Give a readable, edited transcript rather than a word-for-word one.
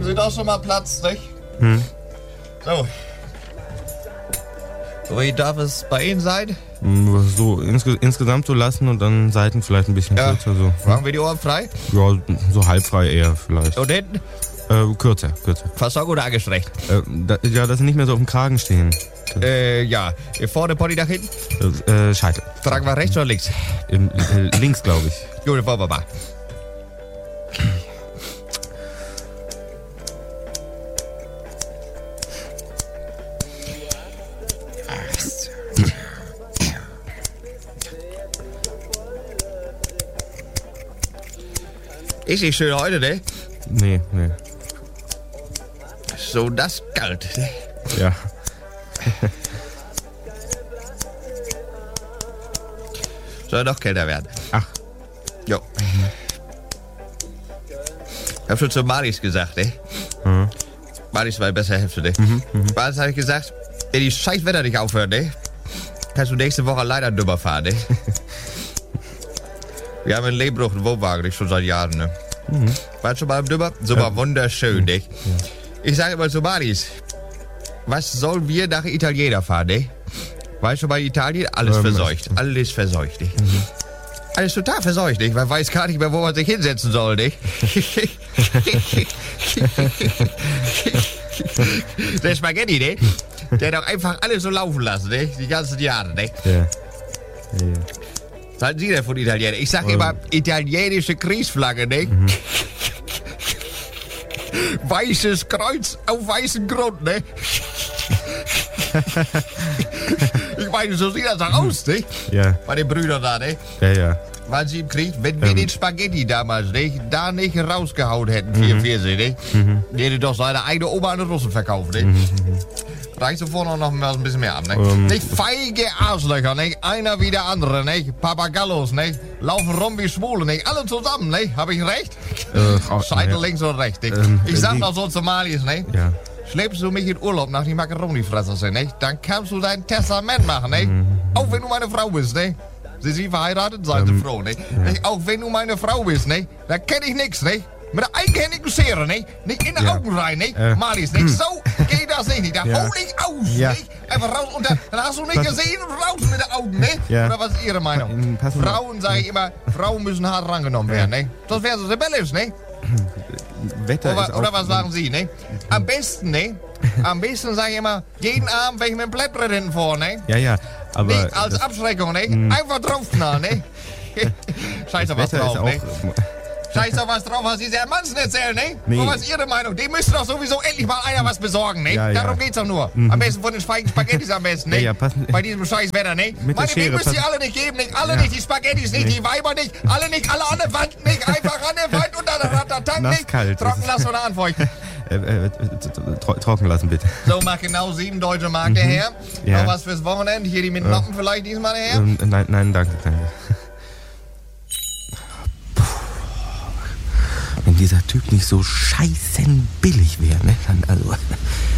Sie doch schon mal Platz, nicht? So. Wie darf es bei Ihnen sein? So insgesamt so lassen und dann Seiten vielleicht ein bisschen kürzer. So. Machen wir die Ohren frei? Ja, so halbfrei eher vielleicht. Und hinten? Kürzer. Fasson oder angestreckt? Dass sie nicht mehr so auf dem Kragen stehen. Ja. Vorne Pony nach hinten? Scheitel. Tragen wir rechts oder links? Links, glaube ich. Gut, wollen wir mal. Ist nicht schön heute, ne? Nee. So das kalt, ne? Ja. Soll doch kälter werden. Ach. Jo. Ich hab schon zu Maris gesagt, ne? Maris war besser Hälfte, ne? Maris hab ich gesagt, wenn die scheiß Wetter nicht aufhört, ne? Kannst du nächste Woche leider drüber fahren, ne? Wir haben in Lehnbruch einen Wohnwagen, nicht schon seit Jahren, ne? Warst schon mal im Dümmer? Super, wunderschön, ne? Ich sage immer zu Maris, was sollen wir nach Italiener fahren, ne? Weißt du, bei Italien, alles verseucht. Alles verseucht, nicht? Alles total verseucht, nicht? Man weiß gar nicht mehr, wo man sich hinsetzen soll, nicht? Der Spaghetti, ne? Der hat doch einfach alles so laufen lassen, ne? Die ganzen Jahre, ne? Ja. Was halten Sie denn von Italienern? Ich sag immer, italienische Kriegsflagge, ne? Weißes Kreuz auf weißem Grund, ne? Ich meine, so sieht das doch aus, nicht? Ja. Bei den Brüdern da, ne? Ja. Waren sie im Krieg? Wenn wir den Spaghetti damals, nicht? Da nicht rausgehauen hätten, 44, nicht? Der hätte doch seine eigene Oma an den Russen verkauft, nicht? Reicht sofort noch mal ein bisschen mehr ab, nicht? Nicht feige Arschlöcher, nicht? Einer wie der andere, nicht? Papagallos, nicht? Laufen rum wie Schwule, nicht? Alle zusammen, nicht? Hab ich recht? Scheitel links und rechts, nicht? Ich sag noch so zu Malis, nicht? Ja. Schleppst du mich in Urlaub nach die Macaroni-Fresser sind, nicht? Dann kannst du dein Testament machen, nicht? Auch wenn du meine Frau bist, nicht? Sie sind verheiratet, seien sie froh, nicht? Auch wenn du meine Frau bist, nicht? Da kenn ich nix, nicht? Mit der eigenhändigen Schere, nicht? Nicht in die Augen rein, nicht? Malis, nicht? So geht das nicht. Da hol ich aus, nicht? Einfach raus und dann hast du nicht gesehen und raus mit den Augen, nicht? Ja. Oder was ist Ihre Meinung? Frauen, sage ich immer, Frauen müssen hart rangenommen werden, nicht? Sonst wären sie rebellisch, nicht? Wetter ist auch... Oder was sagen Sie, ne? Am besten, ne? Am besten sage ich immer, jeden Abend welche mit dem Plättbrett hinten vor, ne? Ja, aber... Nicht als Abschreckung, ne? Einfach draufknallen, ne? Scheiß auf was Wetter drauf, ist ne? auch... Scheiß auf was drauf, was Sie Herrn Mansen erzählen, ne? Nee. Und was ist Ihre Meinung? Dem müsste doch sowieso endlich mal einer was besorgen, ne? Ja. Darum geht's doch nur. Am besten von den feigen Spaghettis am besten, ne? Ja, passen- Bei diesem scheiß Wetter, ne? Mit der Meine, Schere den müsst ihr passen- alle nicht geben, nicht? Alle nicht, die Spaghettis nicht, die Weiber nicht, alle an der Wand nicht, einfach an der Wand und dann hat der Tank nicht. Nasskalt. Trocken lassen oder anfeuchten. Trocken lassen, bitte. So, macht genau 7 deutsche Mark der Herr. Ja. Noch was fürs Wochenende? Hier die mit Noppen vielleicht diesmal der Herr? Nein, danke. Wenn dieser Typ nicht so scheißen billig wäre, ne? Dann also...